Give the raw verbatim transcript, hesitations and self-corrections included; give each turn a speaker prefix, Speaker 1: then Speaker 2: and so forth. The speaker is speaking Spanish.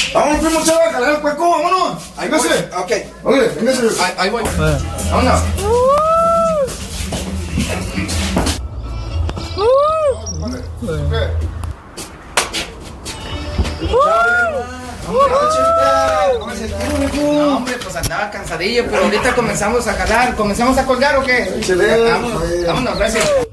Speaker 1: Vámonos, primo, chaval, a jalar el cueco, vámonos.
Speaker 2: Ahí voy.
Speaker 1: Véngase.
Speaker 2: Ok.
Speaker 1: Oye, véngase.
Speaker 2: Ahí, ahí voy.
Speaker 1: Vámonos.
Speaker 2: No, hombre, pues andaba cansadillo, pero ahorita comenzamos a jalar. ¿Comenzamos a colgar o qué?
Speaker 1: Excelente.
Speaker 2: Vámonos, vámonos, gracias.